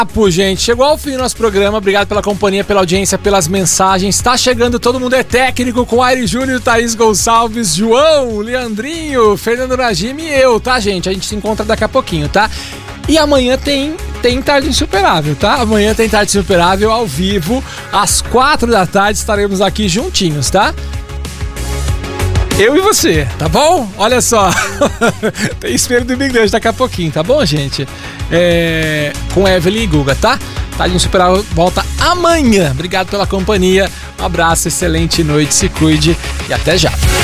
Gente, chegou ao fim do nosso programa. Obrigado pela companhia, pela audiência, pelas mensagens. Tá chegando Todo Mundo é Técnico com Aires Júnior, Thaís Gonçalves, João, Leandrinho, Fernando Najimi e eu, tá, gente? A gente se encontra daqui a pouquinho, tá? E amanhã tem Tarde Insuperável, tá? Amanhã tem Tarde Insuperável ao vivo, às 4 da tarde estaremos aqui juntinhos, tá? Eu e você, tá bom? Olha só, tem Espelho do Imigrante daqui a pouquinho, tá bom, gente? Com Evelyn e Guga, tá? Tarde Insuperável volta amanhã. Obrigado pela companhia, um abraço, excelente noite, se cuide e até já.